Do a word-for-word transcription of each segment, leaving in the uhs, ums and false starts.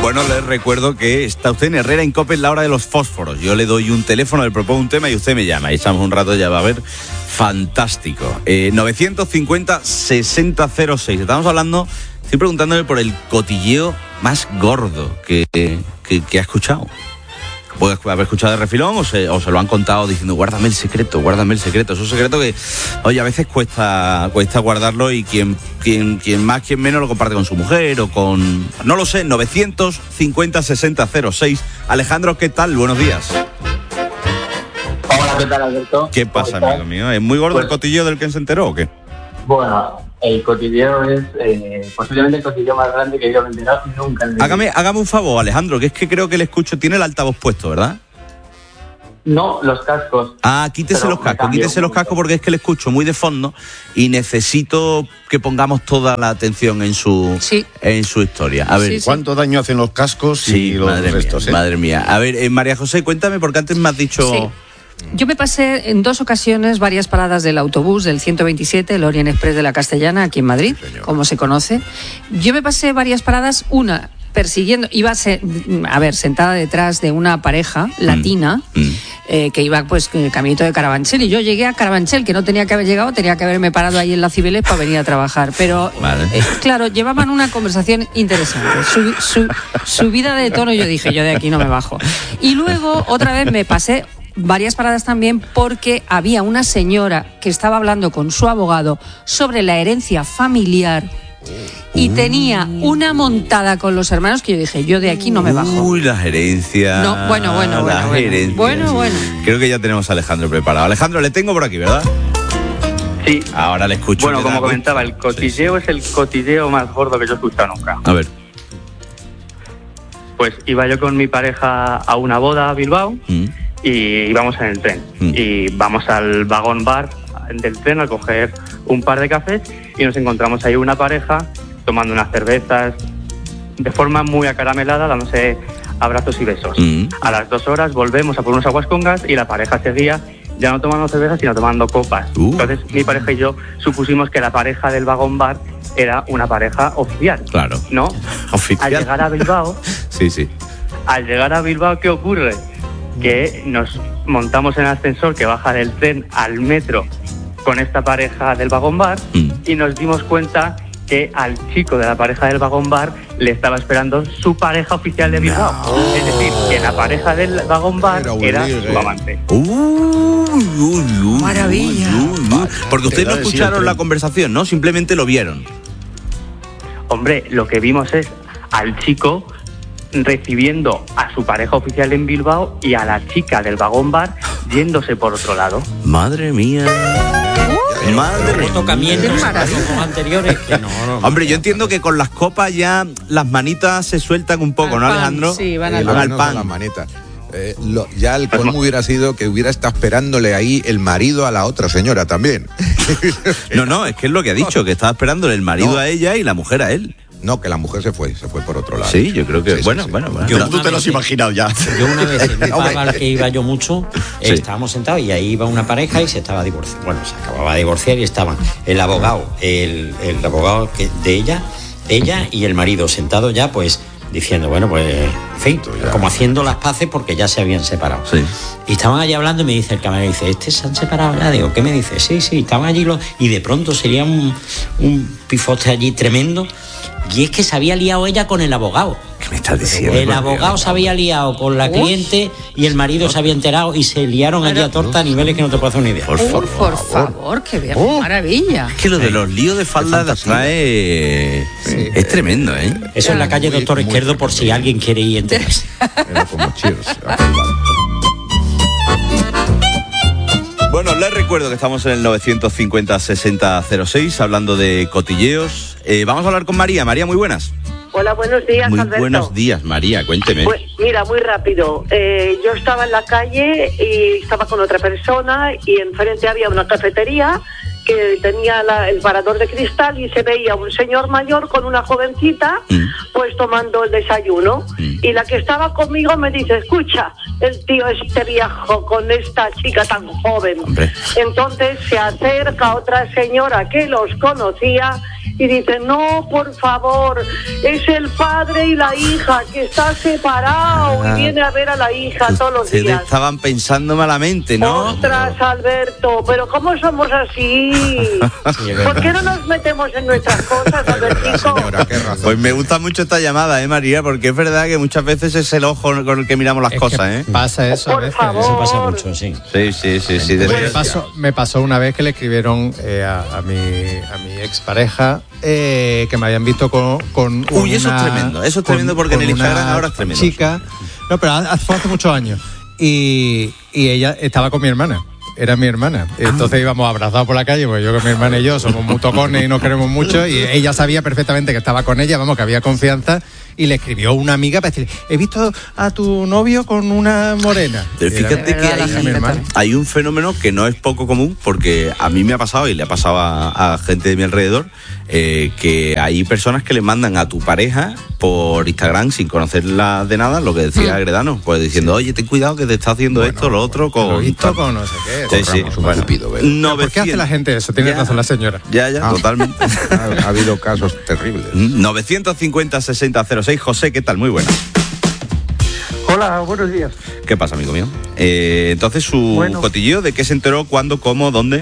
Bueno, les recuerdo que está usted en Herrera Incope en la hora de los fósforos. Yo le doy un teléfono, le propongo un tema y usted me llama. Y echamos un rato, ya va a ver. Fantástico. Eh, novecientos cincuenta, sesenta cero seis. Estamos hablando, estoy preguntándole por el cotilleo más gordo que, que, que ha escuchado. Puede haber escuchado de refilón o se, o se lo han contado diciendo guárdame el secreto, guárdame el secreto. Es un secreto que, oye, a veces cuesta cuesta guardarlo y quien, quien, quien más, quien menos lo comparte con su mujer o con... No lo sé, novecientos cincuenta, sesenta cero seis. Alejandro, ¿qué tal? Buenos días. Hola, ¿qué tal, Alberto? ¿Qué pasa, amigo mío? ¿Es muy gordo pues, el cotilleo del que se enteró o qué? Bueno, el cotilleo es eh, posiblemente el cotilleo más grande que yo me he enterado nunca. En hágame, hágame un favor, Alejandro, que es que creo que le escucho. Tiene el altavoz puesto, ¿verdad? No, los cascos. Ah, quítese Pero los cascos, quítese los cascos porque es que le escucho muy de fondo y necesito que pongamos toda la atención en su sí. en su historia. A ver, sí, sí. ¿Cuánto daño hacen los cascos sí, y los madre restos? Mía, ¿eh? Madre mía. A ver, eh, María José, cuéntame porque antes me has dicho... Sí. Yo me pasé en dos ocasiones varias paradas del autobús del ciento veintisiete, el Orient Express de la Castellana, aquí en Madrid, sí, como se conoce. Yo me pasé varias paradas, una persiguiendo, iba a, ser, a ver, sentada detrás de una pareja latina, mm. Mm. Eh, que iba pues en el caminito de Carabanchel, y yo llegué a Carabanchel, que no tenía que haber llegado, tenía que haberme parado ahí en la Cibeles para venir a trabajar, pero vale. eh, claro, llevaban una conversación interesante, su, su, subida de tono, yo dije, yo de aquí no me bajo. Y luego otra vez me pasé varias paradas también porque había una señora que estaba hablando con su abogado sobre la herencia familiar y tenía una montada con los hermanos que yo dije, yo de aquí no me bajo. Uy, las herencias. No, bueno, bueno, bueno, bueno, bueno, bueno. Creo que ya tenemos a Alejandro preparado. Alejandro, le tengo por aquí, ¿verdad? Sí. Ahora le escucho. Bueno, como comentaba, el cotilleo sí. es el cotilleo más gordo que yo he escuchado nunca. A ver. Pues iba yo con mi pareja a una boda a Bilbao. Mm. Y íbamos en el tren mm. y vamos al vagón bar del tren a coger un par de cafés y nos encontramos ahí una pareja tomando unas cervezas de forma muy acaramelada, dándose abrazos y besos. Mm. A las dos horas volvemos a por unos aguas con gas y la pareja seguía ya no tomando cervezas sino tomando copas. Uh. Entonces mi pareja y yo supusimos que la pareja del vagón bar era una pareja oficial. Claro. ¿No? Oficial. Al llegar a Bilbao... sí, sí. Al llegar a Bilbao, ¿qué ocurre? Que nos montamos en el ascensor que baja del tren al metro con esta pareja del vagón bar mm. y nos dimos cuenta que al chico de la pareja del vagón bar le estaba esperando su pareja oficial de Bilbao. No. Es decir, que la pareja del vagón bar era, era su amante. Uh, uh, uh, Maravilla. Uh, uh, uh. Porque ustedes no escucharon la conversación, ¿no? Simplemente lo vieron. Hombre, lo que vimos es al chico recibiendo a su pareja oficial en Bilbao y a la chica del vagón bar yéndose por otro lado. Madre mía. Pero, Madre pero tocamientos anteriores que no, no, Hombre, yo entiendo que con las copas ya las manitas se sueltan un poco, al ¿no, pan, Alejandro? Sí, van al, eh, pan. al pan. Las manitas. Eh, lo, ya el colmo hubiera sido que hubiera estado esperándole ahí el marido a la otra señora también. No, no, es que es lo que ha dicho, que estaba esperándole el marido no. a ella y la mujer a él. No, que la mujer se fue, se fue por otro lado. Sí, yo creo que... Sí, bueno, sí, sí. bueno, bueno. Yo tú te lo has imaginado ya. Yo una vez en un bar al que iba yo mucho, sí. estábamos sentados y ahí iba una pareja y se estaba divorciando. Bueno, se acababa de divorciar y estaban el abogado, el, el abogado que, de ella, ella y el marido sentados ya, pues, diciendo, bueno, pues, en fin, como haciendo las paces porque ya se habían separado. Sí. Y estaban allí hablando y me dice el camarero, dice, ¿este se han separado ya? Digo, ¿qué me dice? Sí, sí, estaban allí los... Y de pronto sería un, un pifote allí tremendo. Y es que se había liado ella con el abogado. ¿Qué me estás diciendo? El abogado se había liado con la cliente y el marido se había enterado y se liaron allí a torta a niveles que no te puedo hacer una idea. Por favor, por favor, qué bien, oh. maravilla. Es que lo de los líos de falda de trae sí. es tremendo, ¿eh? Eso en la calle muy, Doctor Izquierdo por si alguien quiere ir a enterarse. Era como Cheers. Bueno, les recuerdo que estamos en el novecientos cincuenta, sesenta cero seis hablando de cotilleos. Eh, vamos a hablar con María. María, muy buenas. Hola, buenos días, Muy Alberto. buenos días, María, cuénteme. Pues, mira, muy rápido. Eh, yo estaba en la calle y estaba con otra persona y enfrente había una cafetería que tenía la, el parador de cristal y se veía un señor mayor con una jovencita mm. pues tomando el desayuno mm. y la que estaba conmigo me dice, escucha, el tío este viejo con esta chica tan joven. Hombre. Entonces se acerca otra señora que los conocía y dice, no, por favor, es el padre y la hija que está separado ah, y viene a ver a la hija todos los ustedes días. estaban pensando malamente, ¿no? Ostras, Alberto, pero ¿cómo somos así? Sí, ¿Por qué no nos metemos en nuestras cosas, Albertico? Señora, qué razón. Pues me gusta mucho esta llamada, ¿eh, María? Porque es verdad que muchas veces es el ojo con el que miramos las Es cosas, que ¿eh? Pasa eso a Por veces. favor. Eso pasa mucho, sí. Sí, sí, sí, sí. Pues de- me, pasó, me pasó una vez que le escribieron eh, a, a mi, a mi expareja eh, que me habían visto con, con Uy, eso una- es tremendo, eso es con- tremendo porque en con el Instagram una ahora es tremendo. Chica, no, pero hace, fue hace muchos años. Y, y ella estaba con mi hermana. Era mi hermana. Entonces íbamos abrazados por la calle, porque yo con mi hermana y yo somos muy tocones y nos queremos mucho. Y ella sabía perfectamente que estaba con ella, vamos, que había confianza. Y le escribió una amiga para decirle, he visto a tu novio con una morena. Pero Y era- fíjate que verdad, la hay, gente también. hay un fenómeno que no es poco común, porque a mí me ha pasado y le ha pasado a, a gente de mi alrededor, eh, que hay personas que le mandan a tu pareja por Instagram sin conocerla de nada, lo que decía Mm. Gredano, pues diciendo, oye, ten cuidado que te está haciendo Bueno, esto, lo otro, Lo he con... visto con no sé qué. Sí, sí, Corramos un bueno. tupido, ¿verdad? Pero ¿por qué hace novecientos la gente eso? Tiene Ya. razón la señora. Ya, ya, Ah. totalmente. Ha, ha habido casos terribles. novecientos cincuenta sesenta cero seis. José, ¿qué tal? Muy buena. Hola, buenos días. ¿Qué pasa, amigo mío? Eh, entonces, su Bueno. cotilleo, ¿de qué se enteró? ¿Cuándo? ¿Cómo? ¿Dónde?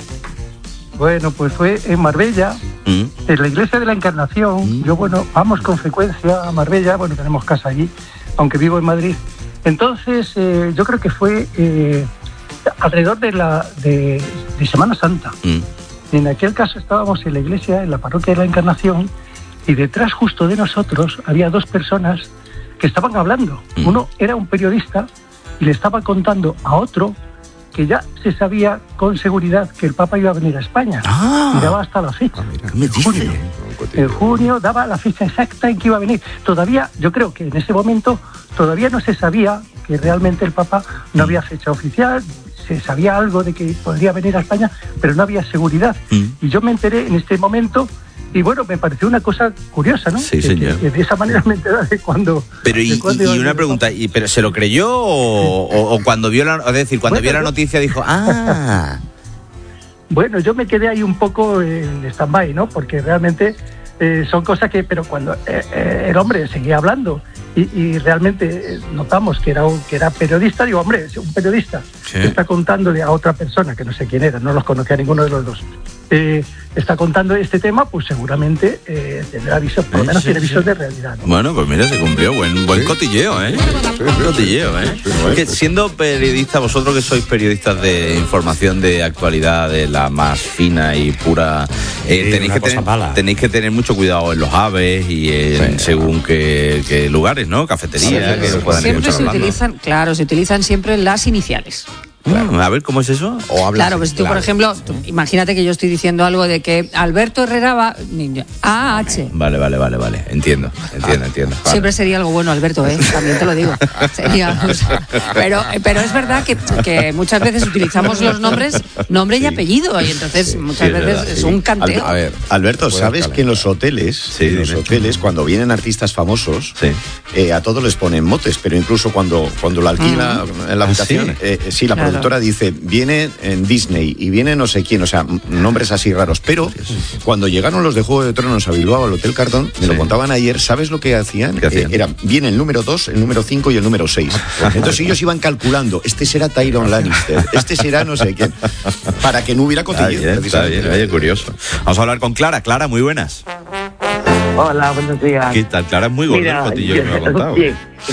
Bueno, pues fue en Marbella, Mm. en la iglesia de la Encarnación. Mm. Yo, bueno, vamos con frecuencia a Marbella, bueno, tenemos casa allí, aunque vivo en Madrid. Entonces, eh, yo creo que fue eh, alrededor de la de, de Semana Santa. Mm. En aquel caso estábamos en la iglesia, en la parroquia de la Encarnación, y detrás justo de nosotros había dos personas que estaban hablando. Mm. Uno era un periodista y le estaba contando a otro que ya se sabía con seguridad que el Papa iba a venir a España. Ah. Y daba hasta la fecha. ¿Qué me dice? Junio. En junio daba la fecha exacta en que iba a venir. Todavía, yo creo que en ese momento todavía no se sabía que realmente el Papa no había fecha oficial. Se sabía algo de que podría venir a España, pero no había seguridad. Mm. Y yo me enteré en este momento y bueno, me pareció una cosa curiosa, ¿no? Sí, Que- señor. que- que de esa manera me enteré de cuando... Pero y, de cuándo y- iba a y una venir el pregunta, ¿y, pero ¿se lo creyó o, o- o cuando vio la, es decir, cuando Bueno, vio la yo- noticia dijo, ah, Bueno, yo me quedé ahí un poco en stand-by, ¿no? Porque realmente eh, son cosas que, pero cuando eh, eh, el hombre seguía hablando y, y realmente eh, notamos que era un, que era periodista, digo, hombre, es un periodista Sí. que está contándole a otra persona, que no sé quién era, no los conocía a ninguno de los dos, eh, está contando este tema, pues seguramente eh, tendrá visos, por lo menos Sí, tiene sí. visos de realidad, ¿no? bueno, pues mira, se cumplió, buen, buen Sí. cotilleo, ¿eh? sí, Buen sí, cotilleo, ¿eh? sí, sí, sí. Que siendo periodista, vosotros que sois periodistas de información de actualidad, de la más fina y pura, eh, Sí, tenéis, una que cosa tener, mala. tenéis que tener mucho cuidado en los aves y en Sí. según qué, qué lugares, ¿no? Cafetería, Sí, que sí, no sí. puedan Siempre escuchar se hablando. utilizan, claro, se utilizan siempre las iniciales. Mm, a ver, ¿cómo es eso? O hablas Claro, pues tú, claro. por ejemplo, tú- imagínate que yo estoy diciendo algo de que Alberto Herrera va... A H. Vale, vale, vale, vale. Entiendo, entiendo, entiendo. Vale. Siempre sería algo bueno, Alberto, ¿eh? También te lo digo. Sería, o sea, pero, pero es verdad que, que muchas veces utilizamos los nombres, nombre y apellido, y entonces muchas sí, es veces verdad, es sí. un canteo. A ver, Alberto, Puedes ¿sabes calentar. que en los hoteles, Sí, en los dime. hoteles, cuando vienen artistas famosos, Sí. eh, a todos les ponen motes, pero incluso cuando, cuando lo alquila en la ¿Ah, habitación, sí? eh, eh, sí, la Claro. productora dice, viene en Disney y viene no sé quién, o sea, m- nombres así raros. Pero cuando llegaron los de Juego de Tronos a Bilbao, al Hotel Cartón, me Sí. lo contaban ayer, ¿sabes lo que hacían? ¿Qué hacían? Eh, era, viene el número dos, el número cinco y el número seis. Entonces ellos iban calculando, este será Tyrion Lannister, este será no sé quién, para que no hubiera Está cotilleo. bien, está precisamente. bien, oye, curioso. Vamos a hablar con Clara. Clara, muy buenas. Hola, buenos días. ¿Qué tal? Clara es muy gordo el cotillo que me ha contado. bien.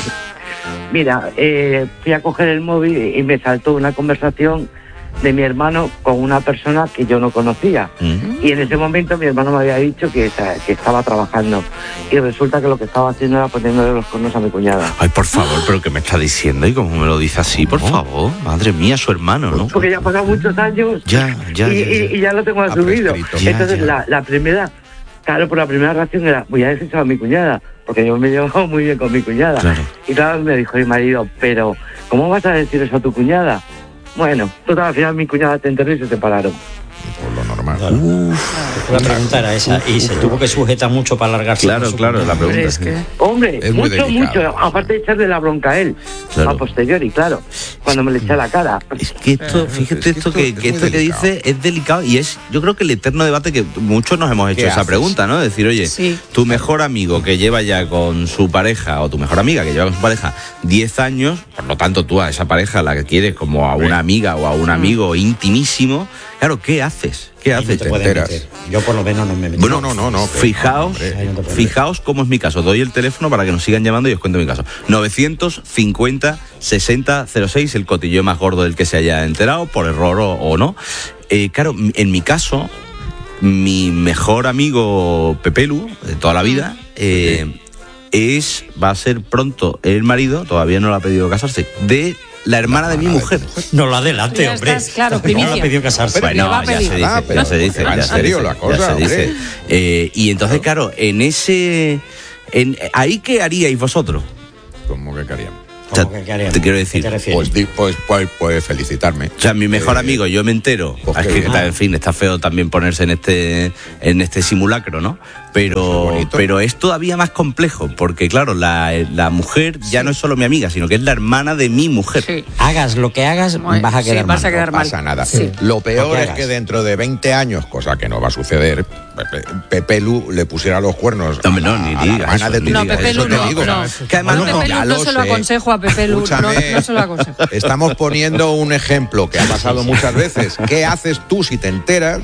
Mira, eh, fui a coger el móvil y me saltó una conversación de mi hermano con una persona que yo no conocía. Mm. Y en ese momento mi hermano me había dicho que, que estaba trabajando. Y resulta que lo que estaba haciendo era poniéndole los cuernos a mi cuñada. Ay, por favor, pero ¿qué me está diciendo? ¿Y cómo me lo dice así? Por favor. Madre mía, su hermano, ¿no? Porque ya han pasado muchos años Ya, ya, y, ya, ya. y- y ya lo tengo Ha asumido. prescrito. Ya, Entonces ya. La, la primera, claro, por la primera reacción era, voy a decírselo a mi cuñada, porque yo me llevo muy bien con mi cuñada. Claro. Y claro, me dijo mi marido, pero ¿cómo vas a decir eso a tu cuñada? Bueno, total, al final mi cuñada te enterró y se separaron. Por lo normal. Uf, La pregunta era esa, y se tuvo que sujetar mucho para alargarse. Claro, claro, la pregunta es que... Hombre, Es muy mucho, delicado. mucho. Aparte de echarle la bronca a él. Claro. A posteriori, claro. Cuando me le eché a la cara. Es que esto, fíjate es que esto esto que, es que muy esto que delicado. dice es delicado y es, yo creo que el eterno debate que muchos nos hemos hecho ¿Qué esa haces? pregunta, ¿no? Decir, oye, Sí. tu mejor amigo que lleva ya con su pareja o tu mejor amiga que lleva con su pareja diez años, por lo tanto tú a esa pareja la que quieres como a una amiga o a un amigo intimísimo, claro, ¿qué haces? ¿Qué Ahí no haces? te puedes enteras. meter. Yo por lo menos no me meto. Bueno, no, no, no, que- fijaos, hombre. Ahí no te puedes fijaos cómo es mi caso. Doy el teléfono para que nos sigan llamando y os cuento mi caso. novecientos cincuenta sesenta cero seis, el cotilleo más gordo del que se haya enterado, por error o, o no. Eh, claro, m- en mi caso, mi mejor amigo Pepelu, de toda la vida, eh, es, va a ser pronto el marido, todavía no le ha pedido casarse, de la hermana de mi mujer. No lo adelante, Ya hombre. estás, claro, No primicia. le ha pedido casarse. Pero le va a ya pedir. se dice, Ah, pero ya se dice, va en ya se serio dice, la ya cosa, se hombre. dice. Eh, y entonces, claro, en ese, en, ahí qué haríais vosotros. ¿Cómo que queríamos? O sea, ¿Cómo que qué haríamos? te quiero ¿Qué decir, te refieres? Pues, di- pues, pues, pues felicitarme. o sea, mi mejor Eh, amigo, yo me entero. pues Es qué que, bien. está- en fin, está feo también ponerse en este, en este simulacro, ¿no? Pero, bonito. pero es todavía más complejo, porque claro, la, la mujer ya no es solo mi amiga, sino que es la hermana de mi mujer. Sí. Hagas lo que hagas, Muy- vas a sí, quedar vas mal. a quedar No pasa mal. nada. Sí. Lo peor Lo que es hagas. que dentro de veinte años, cosa que no va a suceder, Pepe, Pepelu le pusiera los cuernos No, hombre, a no, la- ni a la digas hermana eso, de ni tu No, digas Pepe eso, Lu te no, digo. no. Que además Yo no- Pepe Lu ya no lo se lo sé. aconsejo a Pepe Lu, no, Escúchame. no se lo aconsejo. Estamos poniendo un ejemplo que ha pasado muchas veces. ¿Qué haces tú si te enteras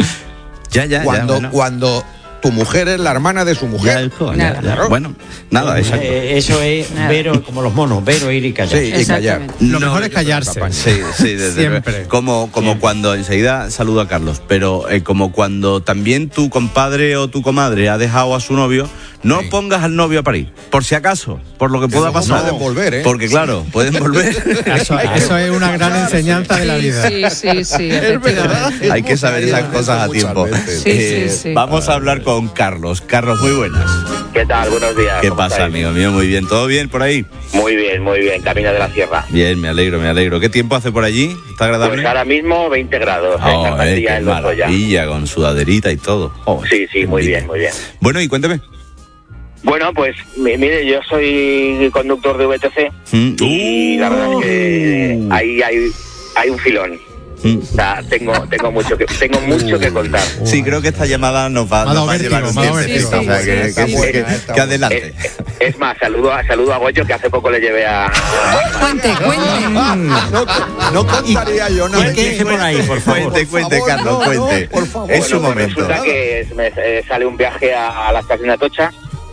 Ya, ya, cuando, ya. Bueno. cuando tu mujer es la hermana de su Ya, mujer? hijo, ya, Nada. ya. Bueno, nada, exacto. Eh, eso es Nada. ver como los monos, ver, oír y callar. Sí, y callar. Exactamente. Lo No, mejor es yo callarse. Sí, sí, desde Siempre. luego. Como, como cuando, enseguida saludo a Carlos, pero eh, como cuando también tu compadre o tu comadre ha dejado a su novio, no Sí. pongas al novio a parir, por si acaso, por lo que pueda no pasar. pueden volver, ¿eh? Porque claro, pueden volver. Eso, eso es una gran enseñanza de la vida. Sí, sí, sí, efectivamente. Hay que saber esas cosas a Muchas tiempo. veces. Sí, Eh, sí, sí. Vamos a hablar con Carlos. Carlos, muy buenas. ¿Qué tal? Buenos días. ¿Qué ¿Cómo pasa, estáis? amigo mío? Muy bien, ¿todo bien por ahí? Muy bien, muy bien. Camino de la Sierra. Bien, me alegro, me alegro. ¿Qué tiempo hace por allí? ¿Está agradable? Pues ahora mismo veinte grados. Oh, Esta eh, día qué en Lozoya. maravilla, con sudaderita y todo. Oh, Sí, sí, muy qué bien, muy bien. Bueno, y cuéntame. Bueno, pues mi- mire, yo soy conductor de V T C Mm. y la verdad es que ahí hay, hay un filón. Mm. O sea, tengo, tengo mucho que tengo mucho que contar. Sí, creo que esta llamada nos va, Me ha nos dado va a llevar vértigo, un me ha dado tiempo. vértigo. O sea, que, Está que- buena, que- está que buena. adelante. Es, es más, saludo a, saludo a Goyo, que hace poco le llevé a... Cuente, cuente. No, no contaría yo nada. ¿Qué dice por ahí, por favor? Cuente, cuente, favor, Carlos, no, no, cuente. por favor. Es su Bueno, pues momento. resulta que me eh, sale un viaje a, a la estación de Atocha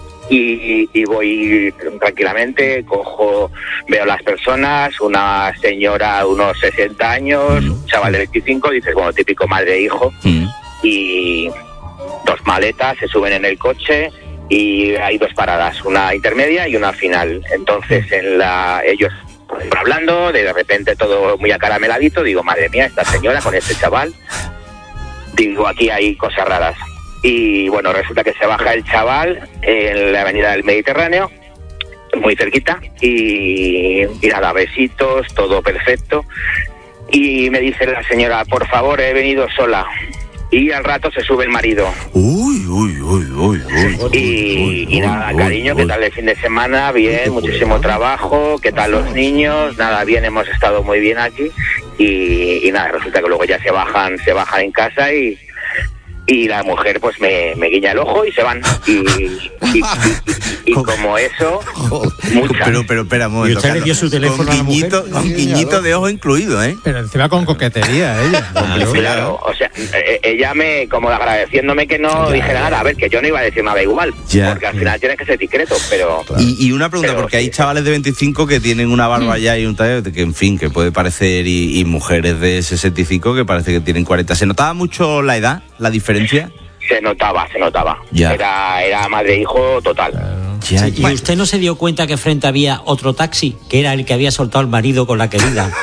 y, y voy tranquilamente, cojo, veo las personas, una señora de unos sesenta años, un chaval de veinticinco, dices, bueno, típico madre e hijo, Mm. y dos maletas, se suben en el coche y hay dos paradas, una intermedia y una final. Entonces, en la ellos hablando, de repente todo muy acarameladito, digo, madre mía, esta señora con este chaval, digo, aquí hay cosas raras. Y bueno, resulta que se baja el chaval en la avenida del Mediterráneo, muy cerquita, y, y nada, besitos, todo perfecto. Y me dice la señora, por favor, he venido sola. Y al rato se sube el marido. Uy, uy, uy, uy, uy. Y, y nada, uy, cariño, uy. ¿qué tal el fin de semana? Bien, muchísimo trabajo. ¿Qué tal los niños? Nada, bien, hemos estado muy bien aquí. Y, y nada, resulta que luego ya se bajan, se bajan en casa y, y la mujer pues me, me guiña el ojo y se van. Y, y, y- y como eso, muchas. Pero, pero, espera un momento. ¿Y usted le Carlos. dio su teléfono con a la mujer? guiñito, con guiñito de ojo incluido, ¿eh? Pero encima con coquetería ella. Claro, o sea, eh, ella me, como agradeciéndome que no Ya, dijera ya. nada, a ver, que yo no iba a decir nada igual, Ya. porque al final tienes que ser discreto, pero... Y, y una pregunta, Pero porque hay sí. chavales de veinticinco que tienen una barba ya y un tal, que en fin, que puede parecer, y, y mujeres de sesenta y cinco que parece que tienen cuarenta. ¿Se notaba mucho la edad, la diferencia? Se notaba, se notaba. Ya. Era, era madre-hijo total. Ya, ¿Y usted no se dio cuenta que frente había otro taxi, que era el que había soltado al marido con la querida?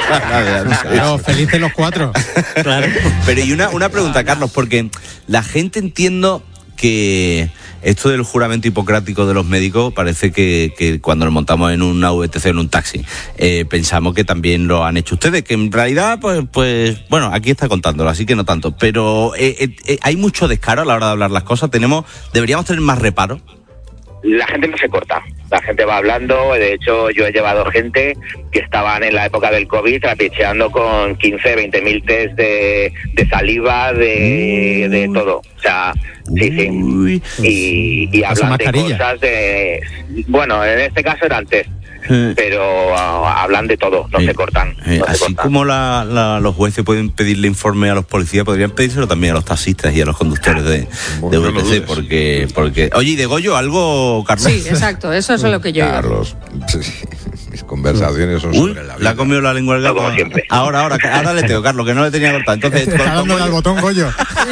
Pero felices los cuatro. Claro. Pero y una, una pregunta, Carlos, porque la gente entiendo que esto del juramento hipocrático de los médicos parece que, que cuando nos montamos en una V T C, en un taxi, eh, pensamos que también lo han hecho ustedes, que en realidad, pues, pues bueno, aquí está contándolo, así que no tanto. Pero eh, eh, eh, hay mucho descaro a la hora de hablar las cosas. Tenemos, deberíamos tener más reparo. La gente no se corta, la gente va hablando. De hecho, yo he llevado gente que estaban en la época del COVID trapicheando con quince, veinte mil test de, de saliva, de, de todo. O sea, sí, sí. Y, y hablan de cosas de... Bueno, en este caso eran test. Pero uh, hablan de todo, no eh, se cortan. Eh, no se así cortan. como la, la, los jueces pueden pedirle informe a los policías, podrían pedírselo también a los taxistas y a los conductores de, de V T C, porque, porque... Oye, ¿y de Goyo algo, Carlos? Sí, exacto, eso es lo que yo... Carlos, mis conversaciones son Uy, sobre la vida. le ha comido la lengua al gato. Como siempre. Ahora, ahora, ahora le tengo, Carlos, que no le tenía cortado. Entonces, con, Está con, dándole al Goyo, botón, Goyo.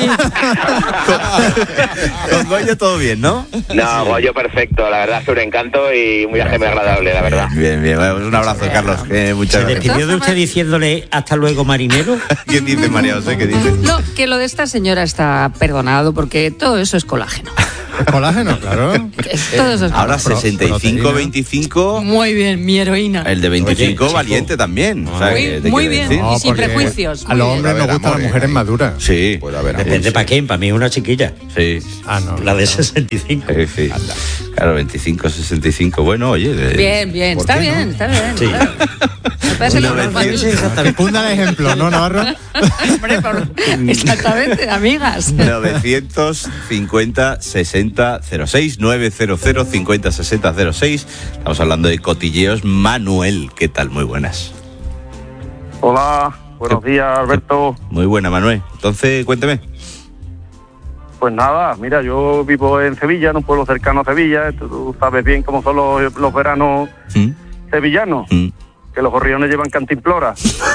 con, con Goyo todo bien, ¿no? No, Goyo perfecto, la verdad es un encanto y muy agradable, la verdad. Bien, bien, bien. Un abrazo, Carlos. Eh, muchas ¿Se gracias. despidió de usted diciéndole hasta luego, marinero? ¿Qué dice María José? ¿Qué dice? No, que lo de esta señora está perdonado porque todo eso es colágeno. Colágeno, claro. Que todo eso es Ahora colágeno. sesenta y cinco veinticinco. Muy bien, mi heroína. El de veinticinco, Oye, valiente también. O sea, Muy- que te muy quiero bien. decir. Y sin porque prejuicios, A muy los bien. hombres nos Puede haber gustan las amores mujeres ahí. maduras. Sí, Puede haber amor. Depende para quién, para mí es una chiquilla. sí. Ah, no. La de sesenta y cinco. Sí, sí. Claro, veinticinco, sesenta y cinco. Bueno, oye. de- Bien, bien, ¿Por está qué bien, no? está bien. Sí. claro. Me parece Una lo vez normal. Funda el ejemplo, ¿no, Navarro? Hombre, por- exactamente, amigas. novecientos cincuenta sesenta cero seis novecientos cincuenta sesenta cero seis. Estamos hablando de cotilleos. Manuel, ¿qué tal? Muy buenas. Hola, buenos días, Alberto. Muy buena, Manuel. Entonces, cuénteme. Pues nada, mira, yo vivo en Sevilla, en un pueblo cercano a Sevilla. Tú sabes bien cómo son los, los veranos ¿Mm? sevillanos, ¿Mm? que los gorriones llevan cantimplora.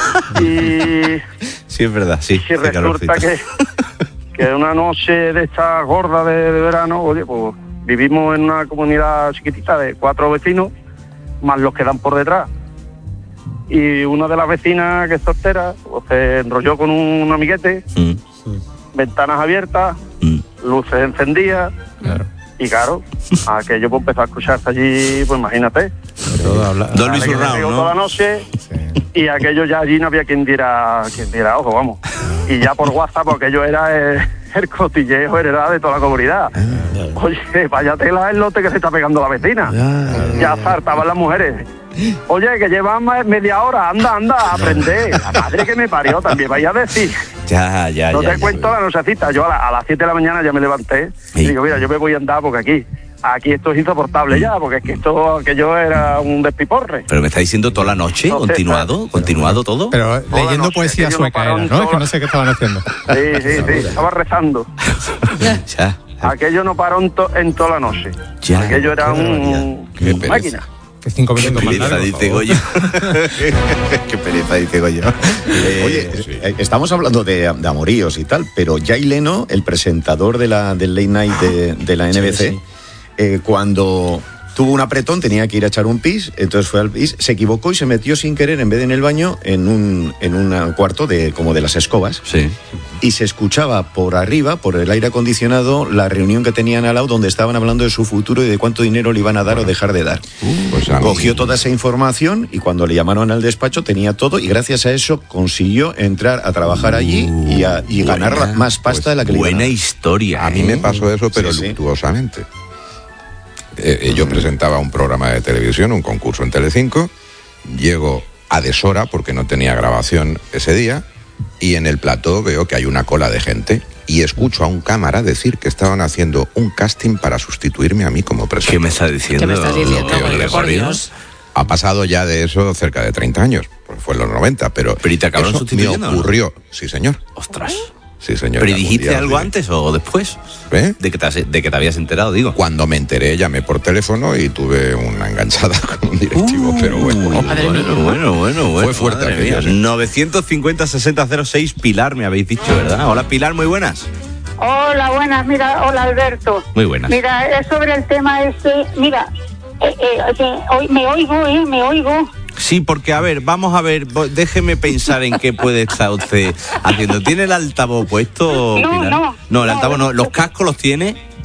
Y Sí, es verdad, sí. si hace resulta calorcito. que, que una noche de esta gorda de, de verano, oye, pues vivimos en una comunidad chiquitita de cuatro vecinos, más los que dan por detrás. Y una de las vecinas, que es soltera, pues se enrolló con un amiguete, ¿Mm? ventanas abiertas, ¿Mm? luces encendidas, Claro. y claro, aquello pues empezó a escucharse allí, pues imagínate. Todo habla- Dolby Vale, que se Surround, pegó ¿no? toda la noche, Sí. y aquello ya allí no había quien diera, quien diera ojo, vamos. Y ya por WhatsApp, porque aquello era el, el cotilleo heredado de toda la comunidad. Oye, vaya tela el lote que se está pegando la vecina. Ya saltaban las mujeres. Oye, que llevan más- media hora, anda, anda, aprende. La madre que me parió también, vaya a decir. Ya, ya, No ya. te ya. cuento la nochecita. Yo a, la- a las siete de la mañana ya me levanté Sí. y digo, mira, yo me voy a andar porque aquí, aquí esto es insoportable ya, porque es que esto, que yo era un despiporre. Pero me está diciendo toda la noche, No sé, continuado, pero- continuado todo. Pero Toda leyendo noche, poesía que yo no sueca paro era, un ¿no? Es que solo- no sé qué estaban haciendo. Sí, sí, sí, estaba rezando. Ya. Aquello no paró en, to- en toda la noche. Ya, Aquello era qué barbaridad. un, Qué un pereza. máquina. Que cinco Qué minutos más pereza, largos, dice por Goyo. favor. Qué pereza, dice Goyo. Eh, Oye, eh, estamos hablando de, de amoríos y tal, pero Jay Leno, el presentador de la, del late night de, de la N B C, Sí, sí. eh, cuando tuvo un apretón, tenía que ir a echar un pis, entonces fue al pis, se equivocó y se metió sin querer, en vez de en el baño, en un, en un cuarto de, como de las escobas. Sí. Y se escuchaba por arriba, por el aire acondicionado, la reunión que tenían al lado donde estaban hablando de su futuro y de cuánto dinero le iban a dar o dejar de dar. Pues a mí- Cogió toda esa información y cuando le llamaron al despacho tenía todo y gracias a eso consiguió entrar a trabajar allí y, a- y ganar buena, más pasta de la que le iban a Buena dar. historia. A mí ¿eh? me pasó eso, pero Sí, sí. luctuosamente. Eh, eh, yo presentaba un programa de televisión, un concurso en Telecinco, llego a deshora porque no tenía grabación ese día y en el plató veo que hay una cola de gente y escucho a un cámara decir que estaban haciendo un casting para sustituirme a mí como presentador. ¿Qué me está diciendo? ¿Qué me estás diciendo, Lo que- Goyo? Gregorio? Por Dios. Ha pasado ya de eso cerca de treinta años, pues fue en los noventa, pero, Pero ¿y te acabaron eso sustituyendo, me no? ocurrió. Sí, señor. Ostras. Sí, señor. ¿Pero y algún dijiste día os algo diré. antes o después? ¿Eh? De que, te has- de que te habías enterado, digo. Cuando me enteré, llamé por teléfono y tuve una enganchada con un directivo, pero bueno. Madre mía. Bueno, bueno, bueno, bueno. Fue fuerte madre aquello, mía. sí. novecientos cincuenta sesenta cero seis Pilar, me habéis dicho, ¿verdad? Hola, Pilar, muy buenas. Hola, buenas, mira, hola Alberto. Muy buenas. Mira, es sobre el tema este, mira, eh, eh, que hoy me oigo, eh, me oigo. Sí, porque, a ver, vamos a ver, vo- déjeme pensar en qué puede estar usted haciendo. ¿Tiene el altavoz puesto, No, Pilar? no, No, el no, altavoz no. ¿Los cascos los tiene?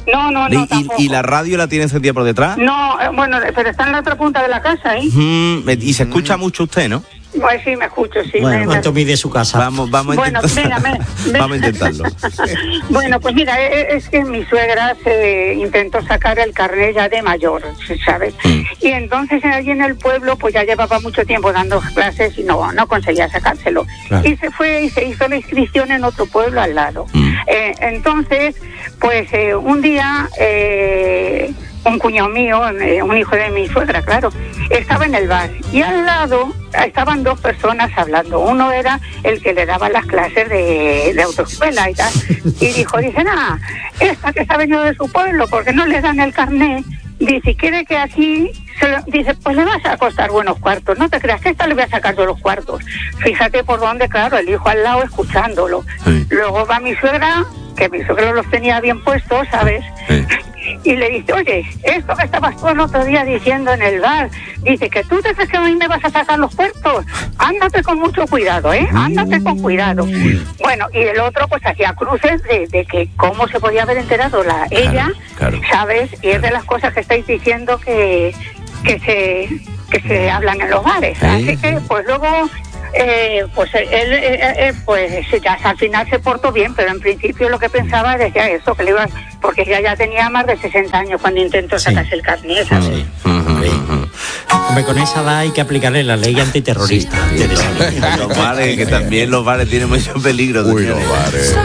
No, no, no, ¿Y, tampoco. y, y la radio la tiene encendida por detrás? No, eh, bueno, pero está en la otra punta de la casa, ¿eh? Mm, y se escucha mucho usted, ¿no? Pues sí, me escucho, sí. Bueno, me- ¿cuánto mide su casa? Vamos, vamos a Bueno, intentar- venga, me- me- vamos a intentarlo. Bueno, pues mira, e- es que mi suegra se intentó sacar el carnet ya de mayor, ¿sabes? Y entonces allí en el pueblo, pues ya llevaba mucho tiempo dando clases y no, no conseguía sacárselo. Claro. Y se fue y se hizo la inscripción en otro pueblo al lado. Eh, entonces, pues eh, un día... Eh, un cuñado mío, eh, un hijo de mi suegra, claro, estaba en el bar y al lado estaban dos personas hablando. Uno era el que le daba las clases de, de autoescuela y tal, y dijo, dice, ah, esta que se ha venido de su pueblo, porque no le dan el carnet, dice, quiere que aquí, se lo, dice, pues le vas a costar buenos cuartos, no te creas que esta le voy a sacar yo los cuartos. Fíjate por dónde, claro, el hijo al lado escuchándolo. Sí. Luego va mi suegra, que mi suegra los tenía bien puestos, ¿sabes? Sí. Y le dice, oye, esto que estabas tú el otro día diciendo en el bar, dice que tú te crees que a mí me vas a sacar los puertos, ándate con mucho cuidado, ¿eh? Ándate con cuidado. Bueno, y el otro pues hacía cruces de, de que cómo se podía haber enterado la ella, claro, claro. ¿sabes? Y es de las cosas que estáis diciendo que, que se que se hablan en los bares. ¿Sí? Así que pues luego... Eh, pues él eh, eh, pues ya al final se portó bien, pero en principio lo que pensaba decía eso, que le iba, porque ya ya tenía más de sesenta años cuando intentó sacarse sí. el carnet, ¿sabes? Sí. Uh-huh. Hombre, con esa edad hay que aplicarle la ley antiterrorista. Sí. Los bares, que también los bares tienen mucho peligro. Uy, los bares.